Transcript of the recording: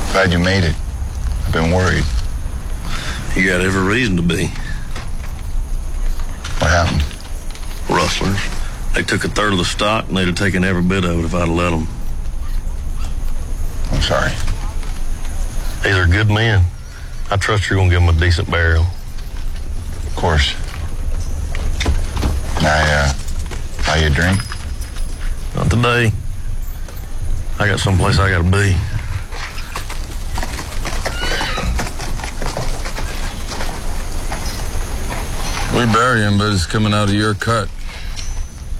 Glad you made it. I've been worried. You got every reason to be. What happened? Rustlers. They took a third of the stock, and they'd have taken every bit of it if I'd have let them. I'm sorry. These are good men. I trust you're going to give them a decent burial. Of course. Can I, buy you a drink? Not today. I got someplace I got to be. We bury him, but it's coming out of your cut.